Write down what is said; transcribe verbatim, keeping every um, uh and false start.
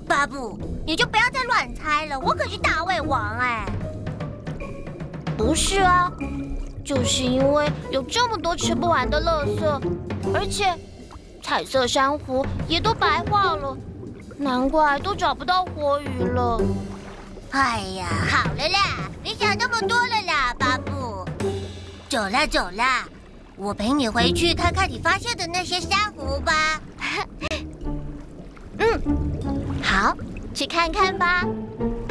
巴布，你就不要再乱猜了，我可是大胃王哎。 不是啊，就是因为有这么多吃不完的垃圾，而且彩色珊瑚也都白化了，难怪都找不到活鱼了。 哎呀，好了啦，别想那么多了啦，巴布。走啦走啦，我陪你回去看看你发现的那些珊瑚吧。 嗯，好，去看看吧。